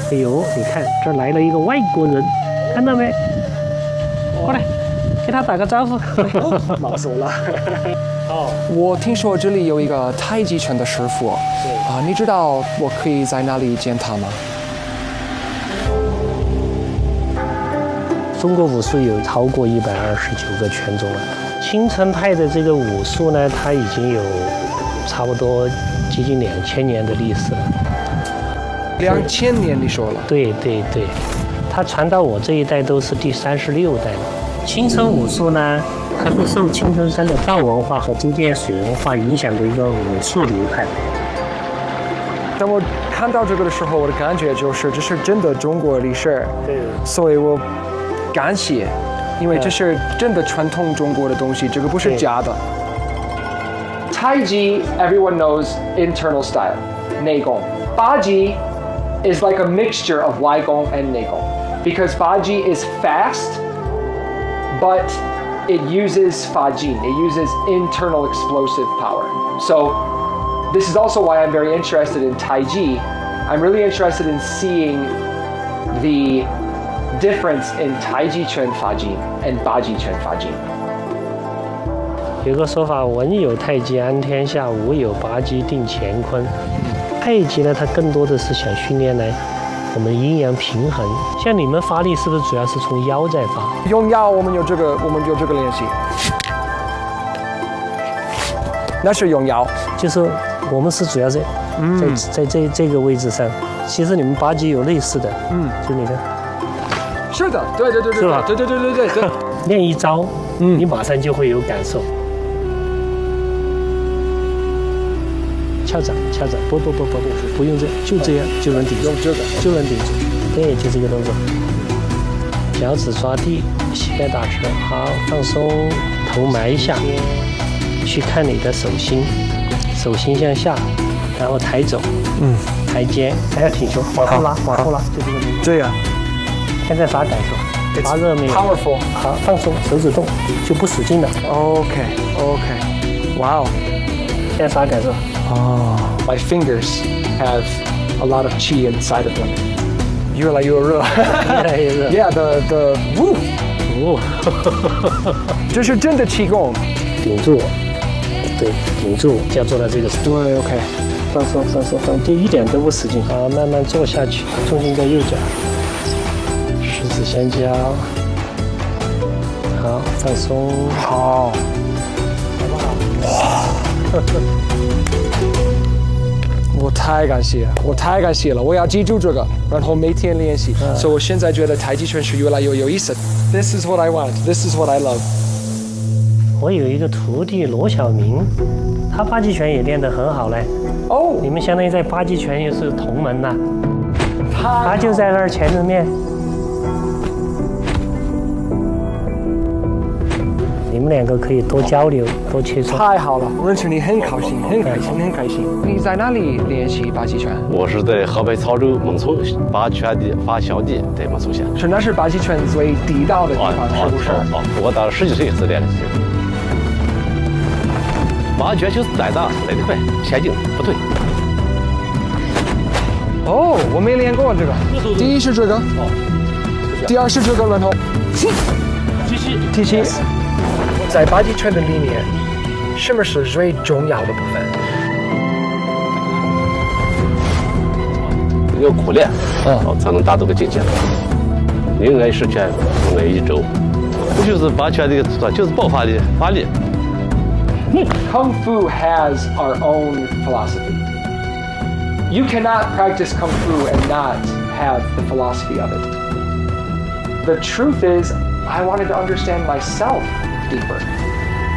哎呦，你看这儿来了一个外国人，看到没？过来，给他打个招呼。 老手了。 哦， 我听说这里有一个太极拳的师傅。 对啊，你知道我可以在哪里见他吗？ 中国武术有超过129个拳种了。青城派的这个武术呢，它已经有差不多接近2000年的历史了。 2000年，你说了？ 对对对，它传到我这一代都是第36代了。青城武术呢，它是受青城山的藏文化和周边水文化影响的一个武术流派。 当我看到这个的时候，我的感觉就是这是真的中国历史， 对， 所以我感谢，因为这是真的传统中国的东西，这个不是假的。太极 everyone knows internal style, 内功。八极 is like a mixture of 外功 and 内功 because 八极 is fast, but it uses 法劲, it uses internal explosive power. So this is also why I'm very interested in Taiji. I'm really interested in seeing the difference in Taiji 拳法劲 and 八极拳法劲。 有个说法，文有太极安天下，武有八极定乾坤。太极呢，它更多的是想训练呢我们阴阳平衡。像你们发力是不是主要是从腰在发？ 用腰我们有这个练习，那是用腰， 就是我们是主要在这个位置上。其实你们八极有类似的，就你看。 是的，对， 是吧？ 对。 练一招，你马上就会有感受。翘掌，不用这样，就这样就能顶住，就能顶住。对，就这个动作。脚趾抓地，膝盖打直，好，放松，头埋下，去看你的手心，手心向下，然后抬走，抬肩，还要挺胸，往后拉，就这个动作。 这样。 现在啥感受？发热没有 ？Powerful。 好，放松，手指动，就不使劲了。 OK。哇哦。 现在啥感受？ My fingers have a lot of qi inside of them. 越来越热。Yeah, the woo. 这是真的气功。 顶住，对，顶住，就要做到这个程度。 对 ，OK。 放松，就一点都不使劲。好，慢慢坐下去，重心在右脚，十指相交。好，放松。 好。哇！我太感谢了，我要记住这个，然后每天练习。所以我现在觉得太极拳是越来越有意思。This is what I want. This is what I love. 我有一个徒弟罗小明，他八极拳也练得很好嘞。你们相当于在八极拳又是同门呐。他就在那儿前面。你们两个可以多交流，多切磋。 太好了，认识你很高兴，很开心。你在哪里练习八极拳？ 我是在河北曹州孟村八拳的发祥地，在孟村县。 那是八极拳最地道的地方，是不是？ 我到10几岁是练的。八拳就是来得快，前进不退。 我没练过这个。第一是这个，第二是这个，然后提起。在八极拳的里面，什么是最重要的部分？ 要苦练，才能达到个境界。宁爱十拳，不爱一周，不就是八拳的，就是爆发的发力。 Kung Fu has our own philosophy. You cannot practice Kung Fu and not have the philosophy of it. The truth is, I wanted to understand myself deeper.